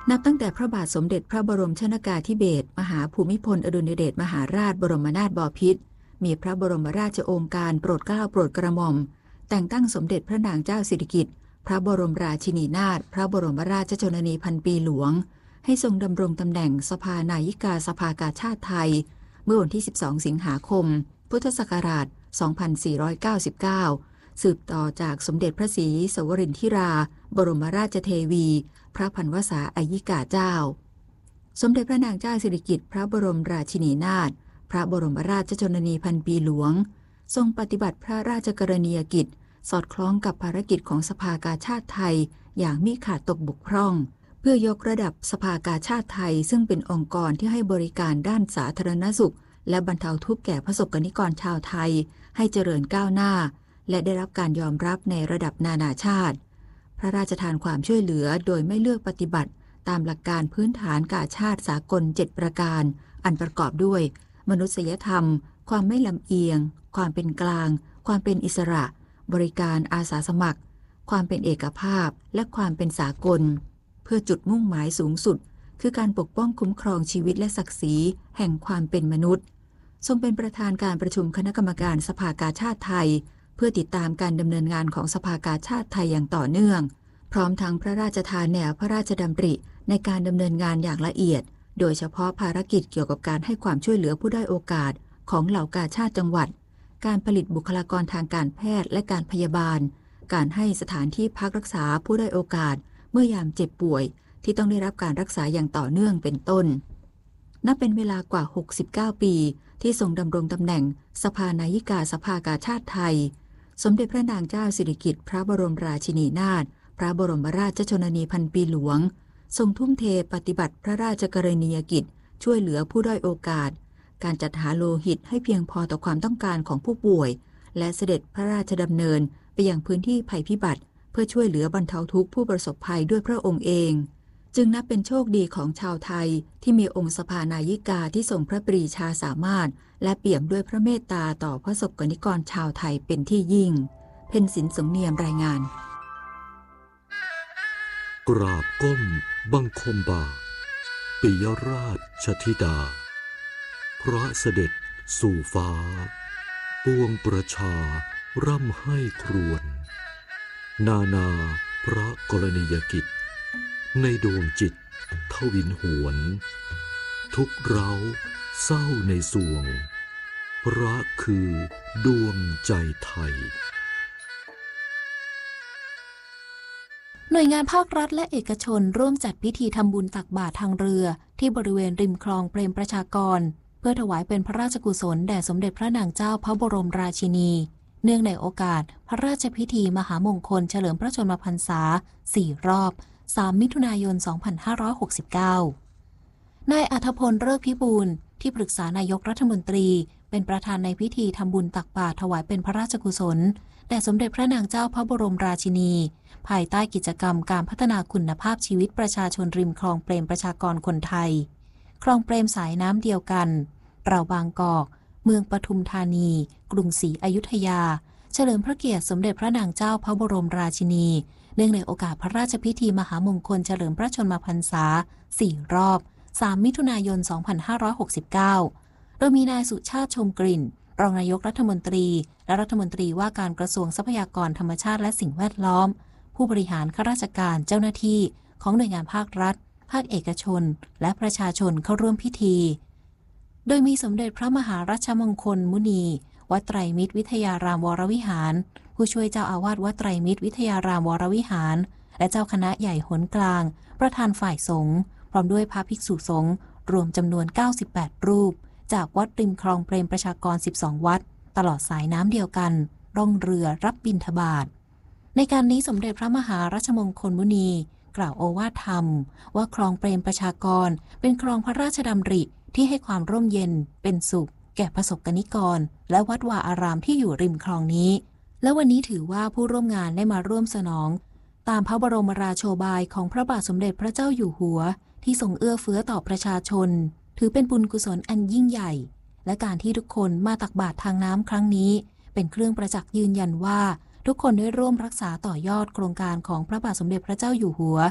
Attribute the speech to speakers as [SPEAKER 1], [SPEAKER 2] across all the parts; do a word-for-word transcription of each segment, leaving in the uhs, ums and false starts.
[SPEAKER 1] นับตั้งแต่พระบาทสมเด็จพระบรมชนกาธิเบศรมหาภูมิพลอดุลยเดชมหาราชบรมนาถบพิตรมีพระบรมราชโองการโปรดเกล้าโปรดกระหม่อมแต่งตั้งสมเด็จพระนางเจ้าสิริกิติ์พระบรมราชินีนาถพระบรมราชชนนีพันปีหลวงให้ทรงดำรงตำแหน่งสภานายิกาสภากาชาติไทยเมื่อวันที่สิบสองสิงหาคมพุทธศักราชสองพันสี่ร้อยเก้าสิบเก้าสืบต่อจากสมเด็จพระศรีสวรินธิราบรมราชเทวีพระพันวษาอัยยิกาเจ้าสมเด็จพระนางเจ้าสิริกิติ์พระบรมราชินีนาถพระบรมราชชนนีพันปีหลวงทรงปฏิบัติพระราชกรณียกิจสอดคล้องกับภารกิจของสภากาชาติไทยอย่างมิขาดตกบกพร่องเพื่อยกระดับสภากาชาติไทยซึ่งเป็นองค์กรที่ให้บริการด้านสาธารณสุขและบรรเทาทุกข์แก่ประสบกนิกรชาวไทยให้เจริญก้าวหน้าและได้รับการยอมรับในระดับนานาชาติพระราชทานความช่วยเหลือโดยไม่เลือกปฏิบัติตามหลักการพื้นฐานกาชาติสากลเจ็ดประการอันประกอบด้วยมนุษยธรรมความไม่ลำเอียงความเป็นกลางความเป็นอิสระบริการอาสาสมัครความเป็นเอกภาพและความเป็นสากลเพื่อจุดมุ่งหมายสูงสุดคือการปกป้องคุ้มครองชีวิตและศักดิ์ศรีแห่งความเป็นมนุษย์ทรงเป็นประธานการประชุมคณะกรรมการสภากาชาติไทยเพื่อติดตามการดำเนินงานของสภากาชาติไทยอย่างต่อเนื่องพร้อมทั้งพระราชทานแนวพระราชดำริในการดำเนินงานอย่างละเอียดโดยเฉพาะภารกิจเกี่ยวกับการให้ความช่วยเหลือผู้ด้อยโอกาสของเหล่ากาชาติจังหวัดการผลิตบุคลากรทางการแพทย์และการพยาบาลการให้สถานที่พักรักษาผู้ด้อยโอกาสเมื่อยามเจ็บป่วยที่ต้องได้รับการรักษาอย่างต่อเนื่องเป็นต้นนับเป็นเวลากว่าหกสิบเก้าปีที่ทรงดำรงตำแหน่งสภานายิกาสภากาชาติไทยสมเด็จพระนางเจ้าสิริกิติ์พระบรมราชินีนาถพระบรมราชชนนีพันปีหลวงทรงทุ่มเทปฏิบัติพระราชกรณียกิจช่วยเหลือผู้ด้อยโอกาสการจัดหาโลหิตให้เพียงพอต่อความต้องการของผู้ป่วยและเสด็จพระราชดำเนินไปยังพื้นที่ภัยพิบัติเพื่อช่วยเหลือบรรเทาทุกข์ผู้ประสบภัยด้วยพระองค์เองจึงนับเป็นโชคดีของชาวไทยที่มีองค์สภานายิกาที่ทรงพระปรีชาสามารถและเปี่ยมด้วยพระเมตตาต่อพระประสบกนิกรชาวไทยเป็นที่ยิ่งเพ็ญศิลป์สงเนียมรายงาน
[SPEAKER 2] กราบก้มบังคมบาทปิยราชธิดาพระเสด็จสู่ฟ้าปวงประชาร่ำให้ครวญนานาพระกรณียกิจในดวงจิตทวินหวนทุกเร้าเศร้าในสวงพระคือดวงใจไทย
[SPEAKER 3] หน่วยงานภาครัฐและเอกชนร่วมจัดพิธีทำบุญตักบาตรทางเรือที่บริเวณริมคลองเปรมประชากรเพื่อถวายเป็นพระราชกุศลแด่สมเด็จพระนางเจ้าพระบรมราชินีเนื่องในโอกาสพระราชพิธีมหามงคลเฉลิมพระชนมพรรษาสี่รอบสามมิถุนายนสองพันห้าร้อยหกสิบเก้านายอัธพลฤกษ์พิบูลที่ปรึกษานายกรัฐมนตรีเป็นประธานในพิธีทำบุญตักบาตรถวายเป็นพระราชกุศลแด่สมเด็จพระนางเจ้าพระบรมราชินีภายใต้กิจกรรมการพัฒนาคุณภาพชีวิตประชาชนริมคลองเปรมประชากรคนไทยคลองเปรมสายน้ำเดียวกันเราบางกอกเมืองปทุมธานีกรุงศรีอยุธยาเฉลิมพระเกียรติสมเด็จพระนางเจ้าพระบรมราชินีเนื่องในโอกาสพระราชพิธีมหามงคลเฉลิมพระชนมพรรษาสี่รอบสามมิถุนายนสองพันห้าร้อยหกสิบเก้าโดยมีนายสุชาติชมกลิ่นรองนายกรัฐมนตรีและรัฐมนตรีว่าการกระทรวงทรัพยากรธรรมชาติและสิ่งแวดล้อมผู้บริหารข้าราชการเจ้าหน้าที่ของหน่วยงานภาครัฐภาคเอกชนและประชาชนเข้าร่วมพิธีโดยมีสมเด็จพระมหารัชมงคลมุนีวัดไตรมิตรวิทยารามวรวิหารผู้ช่วยเจ้าอาวาสวัดไตรมิตรวิทยารามวรวิหารและเจ้าคณะใหญ่หนกลางประธานฝ่ายสงฆ์พร้อมด้วยพระภิกษุสงฆ์รวมจำนวนเก้าสิบแปดรูปจากวัดริมคลองเปรมประชากรสิบสองวัดตลอดสายน้ำเดียวกันร่องเรือรับบิณฑบาตในการนี้สมเด็จพระมหารัชมงคลมุนีกล่าวโอวาทธรรมว่าคลองเปรมประชากรเป็นคลองพระราชดำริที่ให้ความร่มเย็นเป็นสุขแก่ประสบกนิกรและวัดวาอารามที่อยู่ริมคลองนี้และวันนี้ถือว่าผู้ร่วมงานได้มาร่วมสนองตามพระบรมราโชบายของพระบาทสมเด็จพระเจ้าอยู่หัวที่ทรงเอื้อเฟื้อต่อประชาชนถือเป็นบุญกุศลอันยิ่งใหญ่และการที่ทุกคนมาตักบาตรทางน้ำครั้งนี้เป็นเครื่องประจักษ์ยืนยันว่าทุกคนได้ร่วมรักษาต่อยอดโครงการของพระบาทสมเด็จพระเจ้าอยู่หัว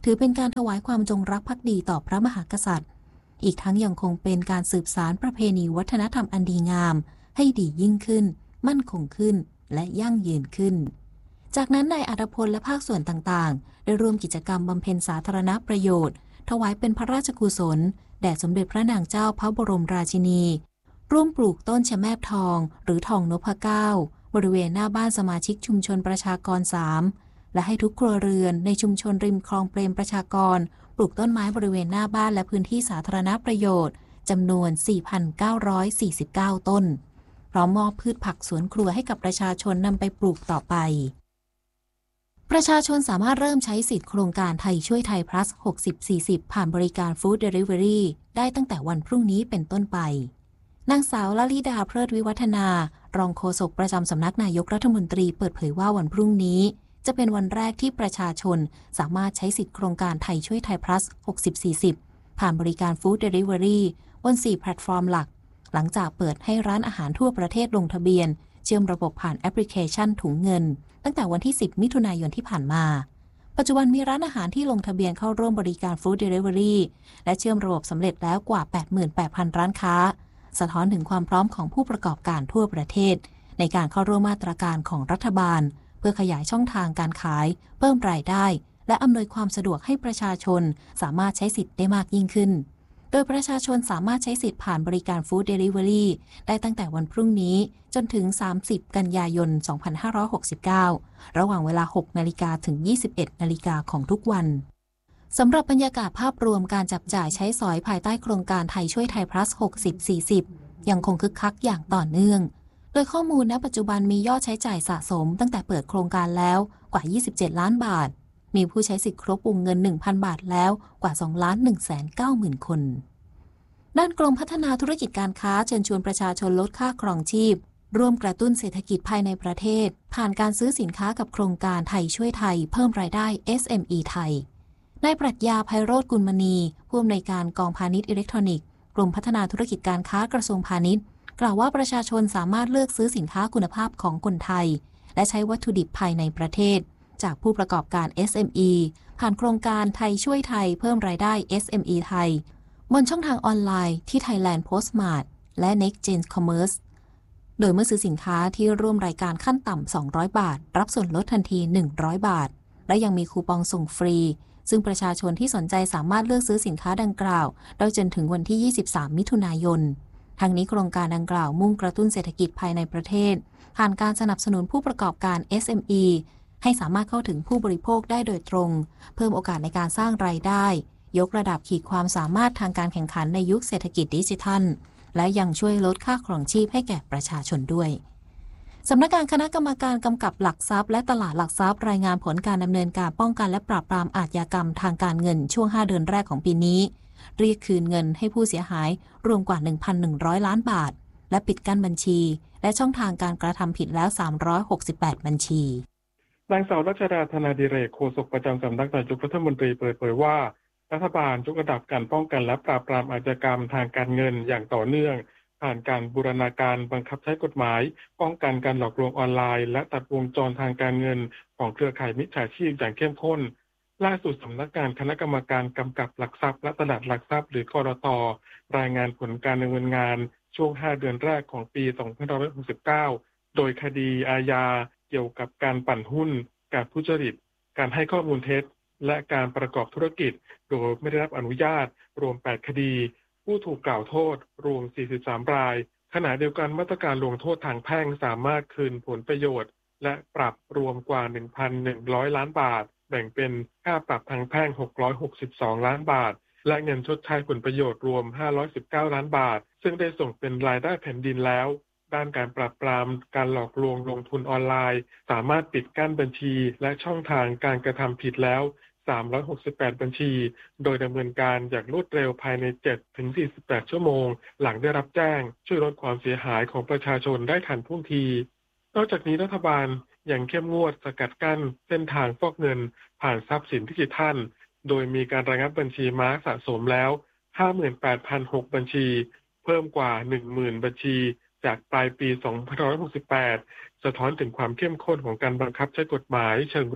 [SPEAKER 3] ถือเป็นการถวายความจงรักภักดีต่อพระมหากษัตริย์อีกทั้งยังคงเป็นการสืบสานประเพณีวัฒนธรรมอันดีงามให้ดียิ่งขึ้นมั่นคงขึ้นและยั่งยืนขึ้นจากนั้นนายอัฏฐพลและภาคส่วนต่างๆได้ร่วมกิจกรรมบำเพ็ญสาธารณประโยชน์ถวายเป็นพระราชกุศลแด่สมเด็จพระนางเจ้าพระบรมราชินีร่วมปลูกต้นชะแมบทองหรือทองนพเก้าบริเวณหน้าบ้านสมาชิกชุมชนประชากรสามและให้ทุกครัวเรือนในชุมชนริมคลองเปรมประชากรปลูกต้นไม้บริเวณหน้าบ้านและพื้นที่สาธารณประโยชน์จำนวน สี่พันเก้าร้อยสี่สิบเก้า ต้นพร้อมมอบพืชผักสวนครัวให้กับประชาชนนำไปปลูกต่อไปประชาชนสามารถเริ่มใช้สิทธิโครงการไทยช่วยไทย plus หกสิบ สี่สิบ ผ่านบริการ Food Delivery ได้ตั้งแต่วันพรุ่งนี้เป็นต้นไปนางสาวลลิดาเพลิดวิวัฒนารองโฆษกประจำสำนักนายกรัฐมนตรีเปิดเผยว่าวันพรุ่งนี้จะเป็นวันแรกที่ประชาชนสามารถใช้สิทธิโครงการไทยช่วยไทย plus หกสิบ สี่สิบ ผ่านบริการ Food Delivery บนสี่แพลตฟอร์มหลักหลังจากเปิดให้ร้านอาหารทั่วประเทศลงทะเบียนเชื่อมระบบผ่านแอปพลิเคชันถุงเงินตั้งแต่วันที่สิบมิถุนายนที่ผ่านมาปัจจุบันมีร้านอาหารที่ลงทะเบียนเข้าร่วมบริการ Food Delivery และเชื่อมระบบสำเร็จแล้วกว่า แปดหมื่นแปดพัน ร้านค้าสะท้อนถึงความพร้อมของผู้ประกอบการทั่วประเทศในการเข้าร่วมมาตรการของรัฐบาลเพื่อขยายช่องทางการขายเพิ่มรายได้และอำนวยความสะดวกให้ประชาชนสามารถใช้สิทธิ์ได้มากยิ่งขึ้นโดยประชาชนสามารถใช้สิทธิ์ผ่านบริการ Food Delivery ได้ตั้งแต่วันพรุ่งนี้จนถึงสามสิบกันยายนสองพันห้าร้อยหกสิบเก้าระหว่างเวลา หกนาฬิกา ถึง ยี่สิบเอ็ดนาฬิกาของทุกวันสำหรับบรรยากาศภาพรวมการจับจ่ายใช้สอยภายใต้โครงการไทยช่วยไทย plus หกสิบ สี่สิบ ยังคงคึกคักอย่างต่อเนื่องโดยข้อมูลณปัจจุบันมียอดใช้จ่ายสะสมตั้งแต่เปิดโครงการแล้วกว่ายี่สิบเจ็ดล้านบาทมีผู้ใช้สิทธิ์ครบวงเงิน หนึ่งพัน บาทแล้วกว่า สองล้านหนึ่งแสนเก้าหมื่น คนด้านกรมพัฒนาธุรกิจการค้าเชิญชวนประชาชนลดค่าครองชีพร่วมกระตุ้นเศรษฐกิจภายในประเทศผ่านการซื้อสินค้ากับโครงการไทยช่วยไทยเพิ่มรายได้ เอส เอ็ม อี ไทยนายปรัชญาไพโรจน์กุลมณีผู้อำนวยการกองพาณิชย์อิเล็กทรอนิกส์กรมพัฒนาธุรกิจการค้ากระทรวงพาณิชย์กล่าวว่าประชาชนสามารถเลือกซื้อสินค้าคุณภาพของคนไทยและใช้วัตถุดิบภายในประเทศจากผู้ประกอบการ เอส เอ็ม อี ผ่านโครงการไทยช่วยไทยเพิ่มรายได้ เอส เอ็ม อี ไทยบนช่องทางออนไลน์ที่ Thailand Postmart และ Next Gen Commerce โดยเมื่อซื้อสินค้าที่ร่วมรายการขั้นต่ำสองร้อยบาทรับส่วนลดทันทีหนึ่งร้อยบาทและยังมีคูปองส่งฟรีซึ่งประชาชนที่สนใจสามารถเลือกซื้อสินค้าดังกล่าวได้จนถึงวันที่ยี่สิบสามมิถุนายนทางนี้โครงการดังกล่าวมุ่งกระตุ้นเศรษฐกิจภายในประเทศผ่านการสนับสนุนผู้ประกอบการ เอส เอ็ม อี ให้สามารถเข้าถึงผู้บริโภคได้โดยตรงเพิ่มโอกาสในการสร้างรายได้ยกระดับขีดความสามารถทางการแข่งขันในยุคเศรษฐกิจดิจิทัลและยังช่วยลดค่าครองชีพให้แก่ประชาชนด้วยสำนักงานคณะกรรมการกำกับหลักทรัพย์และตลาดหลักทรัพย์รายงานผลการดำเนินการป้องกันและปราบปรามอาชญากรรมทางการเงินช่วงห้าเดือนแรกของปีนี้เรียกคืนเงินให้ผู้เสียหายรวมกว่า หนึ่งพันหนึ่งร้อย ล้านบาทและปิดกั้นบัญชีและช่องทางการกระทำผิดแล้วสามร้อยหกสิบแปดบัญชี
[SPEAKER 4] นางสาวรัชดาธนาดิเรกโฆษกประจำสำนักนายกรัฐมนตรีเปิดเผยว่ารัฐบาลยกระดับการป้องกันและปราบปรามอาชญากรรมทางการเงินอย่างต่อเนื่องผ่านการบูรณาการบังคับใช้กฎหมายป้องกันการหลอกลวงออนไลน์และตัดวงจรทางการเงินของเครือข่ายมิจฉาชีพอย่างเข้มข้นล่าสุดสำนักงานคณะกรรมการกำกับหลักทรัพย์และตลาดหลักทรัพย์หรือกรต.รายงานผลการดำเนินงานช่วงห้าเดือนแรกของปีสองพันห้าร้อยหกสิบเก้าโดยคดีอาญาเกี่ยวกับการปั่นหุ้นการทุจริตการให้ข้อมูลเท็จและการประกอบธุรกิจโดยไม่ได้รับอนุญาตรวมแปดคดีผู้ถูกกล่าวโทษรวมสี่สิบสามรายขณะเดียวกันมาตรการลงโทษทางแพ่งสามารถคืนผลประโยชน์และปรับรวมกว่า หนึ่งพันหนึ่งร้อย ล้านบาทแบ่งเป็นค่าปรับทางแพ่งหกร้อยหกสิบสองล้านบาทและเงินชดใช้ผลประโยชน์รวมห้าร้อยสิบเก้าล้านบาทซึ่งได้ส่งเป็นรายได้แผ่นดินแล้วด้านการปราบปรามการหลอกลวงลงทุนออนไลน์สามารถปิดกั้นบัญชีและช่องทางการกระทำผิดแล้วสามร้อยหกสิบแปดบัญชีโดยดำเนินการอย่างรวดเร็วภายใน เจ็ดถึงสี่สิบแปด ชั่วโมงหลังได้รับแจ้งช่วยลดความเสียหายของประชาชนได้ทันท่วงทีนอกจากนี้รัฐบาลยังเข้มงวดสกัดกั้นเส้นทางฟอกเงินผ่านทรัพย์สินดิจิทัลโดยมีการระงับบัญชีม้าสะสมแล้ว ห้าหมื่นแปดพันหก บัญชีเพิ่มกว่า หนึ่งหมื่น บัญชีจากปลายปีสองพันห้าร้อยหกสิบแปดสะท้อนถึงความเข้มข้นของการบังคับใช้กฎหมายเชิงรุก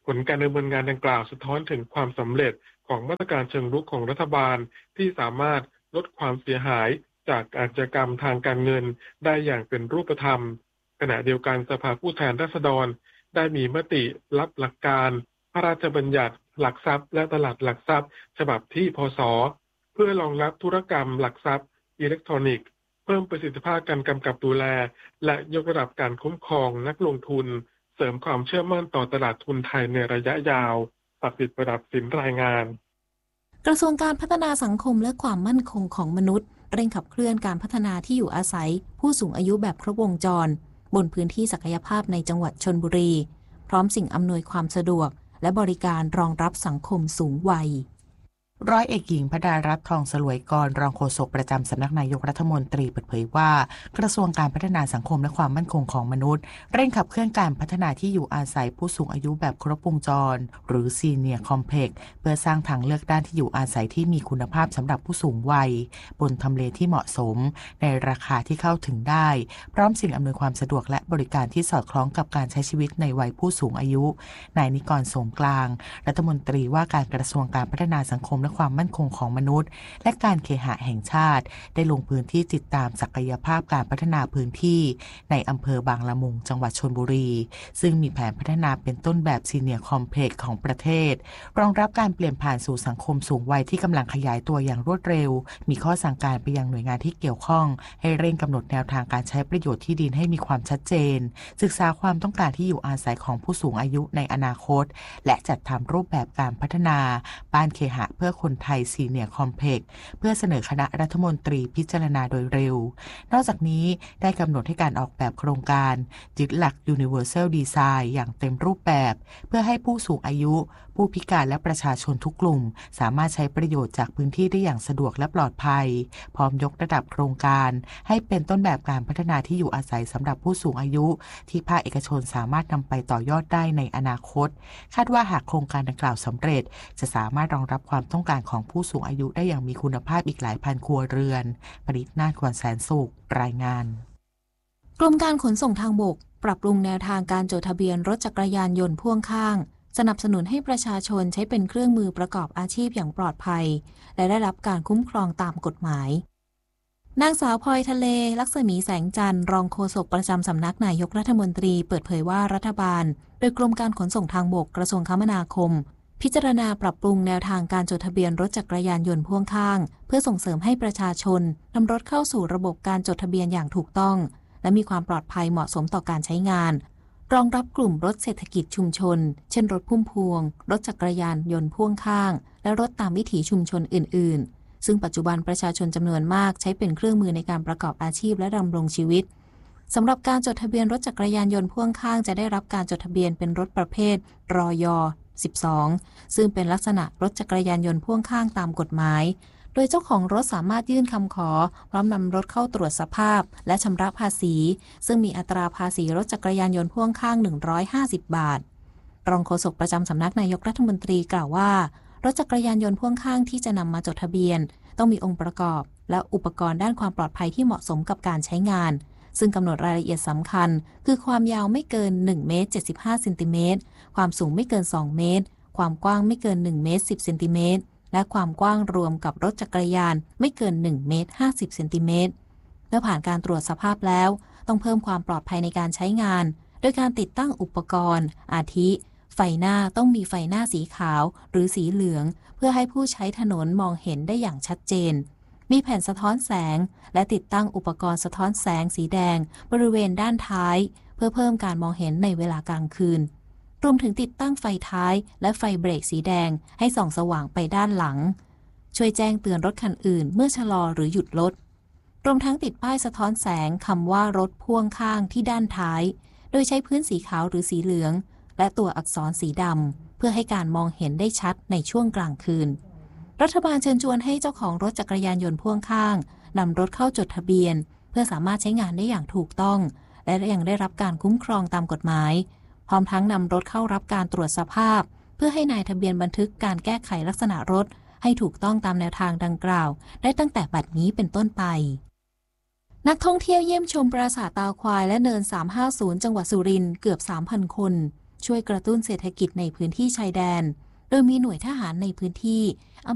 [SPEAKER 4] ผลการดำเนินงานดังกล่าวสะท้อนถึงความสำเร็จของมาตรการเชิงรุกของรัฐบาลที่สามารถลดความเสียหายจากอาชญากรรมทางการเงินได้อย่างเป็นรูปธรรมขณะเดียวกันสภาผู้แทนราษฎรได้มีมติรับหลักการพระราชบัญญัติหลักทรัพย์และตลาดหลักทรัพย์ฉบับที่พ.ศ.เพื่อรองรับธุรกรรมหลักทรัพย์อิเล็กทรอนิกส์เพิ่มประสิทธิภาพการกำกับดูแลและยกระดับการคุ้มครองนักลงทุนเสริมความเชื่อมั่นต่อตลาดทุนไทยในระยะยาวศักดิ์สิทธิ์ประดับสินรายงาน
[SPEAKER 3] กระทรวงการพัฒนาสังคมและความมั่นคงของมนุษย์เร่งขับเคลื่อนการพัฒนาที่อยู่อาศัยผู้สูงอายุแบบครบวงจรบนพื้นที่ศักยภาพในจังหวัดชลบุรีพร้อมสิ่งอำนวยความสะดวกและบริการรองรับสังคมสูงวัย
[SPEAKER 5] ร้อยเอกหญิงพดารัตน์ทองสลวยกรรองโฆษกประจำสำนักนายกรัฐมนตรีเปิดเผยว่ากระทรวงการพัฒนาสังคมและความมั่นคงของมนุษย์เร่งขับเคลื่อนการพัฒนาที่อยู่อาศัยผู้สูงอายุแบบครบวงจรหรือ Senior Complex เพื่อสร้างทางเลือกด้านที่อยู่อาศัยที่มีคุณภาพสำหรับผู้สูงวัยบนทำเลที่เหมาะสมในราคาที่เข้าถึงได้พร้อมสิ่งอำนวยความสะดวกและบริการที่สอดคล้องกับการใช้ชีวิตในวัยผู้สูงอายุนายนิกร โสมกลางรัฐมนตรีว่าการกระทรวงการพัฒนาสังคมและความมั่นคงของมนุษย์และการเคหะแห่งชาติได้ลงพื้นที่ติดตามศักยภาพการพัฒนาพื้นที่ในอำเภอบางละมุงจังหวัดชลบุรีซึ่งมีแผนพัฒนาเป็นต้นแบบ Senior Complex ของประเทศรองรับการเปลี่ยนผ่านสู่สังคมสูงวัยที่กำลังขยายตัวอย่างรวดเร็วมีข้อสั่งการไปยังหน่วยงานที่เกี่ยวข้องให้เร่งกำหนดแนวทางการใช้ประโยชน์ที่ดินให้มีความชัดเจนศึกษาความต้องการที่อยู่อาศัยของผู้สูงอายุในอนาคตและจัดทำรูปแบบการพัฒนาบ้านเคหะเพื่อคนไทยSenior Complex เพื่อเสนอคณะรัฐมนตรีพิจารณาโดยเร็วนอกจากนี้ได้กำหนดให้การออกแบบโครงการยึดหลัก Universal Design อย่างเต็มรูปแบบเพื่อให้ผู้สูงอายุผู้พิการและประชาชนทุกกลุ่มสามารถใช้ประโยชน์จากพื้นที่ได้อย่างสะดวกและปลอดภัยพร้อมยกระดับโครงการให้เป็นต้นแบบการพัฒนาที่อยู่อาศัยสำหรับผู้สูงอายุที่ภาคเอกชนสามารถนำไปต่อยอดได้ในอนาคตคาดว่าหากโครงการดังกล่าวสำเร็จจะสามารถรองรับความต้องการของผู้สูงอายุได้อย่างมีคุณภาพอีกหลายพันครัวเรือนปริศนาถ ขวัญแสนสุขรายงาน
[SPEAKER 3] กรมการขนส่งทางบกปรับปรุงแนวทางการจดทะเบียนรถจักรยานยนต์พ่วงข้างสนับสนุนให้ประชาชนใช้เป็นเครื่องมือประกอบอาชีพอย่างปลอดภัยและได้รับการคุ้มครองตามกฎหมายนางสาวพลอยทะเลลักษมีแสงจันทร์รองโฆษกประจำสำนักนายกรัฐมนตรีเปิดเผยว่ารัฐบาลโดยกรมการขนส่งทางบกกระทรวงคมนาคมพิจารณาปรับปรุงแนวทางการจดทะเบียนรถจักรยานยนต์พ่วงข้างเพื่อส่งเสริมให้ประชาชนนำรถเข้าสู่ระบบการจดทะเบียนอย่างถูกต้องและมีความปลอดภัยเหมาะสมต่อการใช้งานรองรับกลุ่มรถเศรษฐกิจชุมชนเช่นรถพุ่มพวงรถจักรยานยนต์พ่วงข้างและรถตามวิถีชุมชนอื่นๆซึ่งปัจจุบันประชาชนจำนวนมากใช้เป็นเครื่องมือในการประกอบอาชีพและดำรงชีวิตสำหรับการจดทะเบียนรถจักรยานยนต์พ่วงข้างจะได้รับการจดทะเบียนเป็นรถประเภทรยสิบสองซึ่งเป็นลักษณะรถจักรยานยนต์พ่วงข้างตามกฎหมายโดยเจ้าของรถสามารถยื่นคำขอพร้อมนำรถเข้าตรวจสภาพและชำระภาษีซึ่งมีอัตราภาษีรถจักรยานยนต์พ่วงข้างหนึ่งร้อยห้าสิบบาทรองโฆษกประจำสำนักนายกรัฐมนตรีกล่าวว่ารถจักรยานยนต์พ่วงข้างที่จะนำมาจดทะเบียนต้องมีองค์ประกอบและอุปกรณ์ด้านความปลอดภัยที่เหมาะสมกับการใช้งานซึ่งกำหนดรายละเอียดสำคัญคือความยาวไม่เกินหนึ่งเมตรเจ็ดสิบห้าเซนติเมตรความสูงไม่เกินสองเมตรความกว้างไม่เกินหนึ่งเมตรสิบเซนติเมตรและความกว้างรวมกับรถจักรยานไม่เกินหนึ่งเมตรห้าสิบเซนติเมตรเมื่อผ่านการตรวจสภาพแล้วต้องเพิ่มความปลอดภัยในการใช้งานโดยการติดตั้งอุปกรณ์อาทิไฟหน้าต้องมีไฟหน้าสีขาวหรือสีเหลืองเพื่อให้ผู้ใช้ถนนมองเห็นได้อย่างชัดเจนมีแผ่นสะท้อนแสงและติดตั้งอุปกรณ์สะท้อนแสงสีแดงบริเวณด้านท้ายเพื่อเพิ่มการมองเห็นในเวลากลางคืนรวมถึงติดตั้งไฟท้ายและไฟเบรกสีแดงให้ส่องสว่างไปด้านหลังช่วยแจ้งเตือนรถคันอื่นเมื่อชะลอหรือหยุดรถรวมทั้งติดป้ายสะท้อนแสงคำว่ารถพ่วงข้างที่ด้านท้ายโดยใช้พื้นสีขาวหรือสีเหลืองและตัวอักษรสีดำเพื่อให้การมองเห็นได้ชัดในช่วงกลางคืนรัฐบาลเชิญชวนให้เจ้าของรถจักรยานยนต์พ่วงข้างนำรถเข้าจดทะเบียนเพื่อสามารถใช้งานได้อย่างถูกต้องและยังได้รับการคุ้มครองตามกฎหมายพร้อมทั้งนำรถเข้ารับการตรวจสภาพเพื่อให้นายทะเบียนบันทึกการแก้ไขลักษณะรถให้ถูกต้องตามแนวทางดังกล่าวได้ตั้งแต่บัดนี้เป็นต้นไปนักท่องเที่ยวเยี่ยมชมปราสาทตาควายและเนินสามห้าศูนย์จังหวัดสุรินทร์เกือบ สามพัน คนช่วยกระตุ้นเศรษฐกิจในพื้นที่ชายแดนโดยมีหน่วยทหารในพื้นที่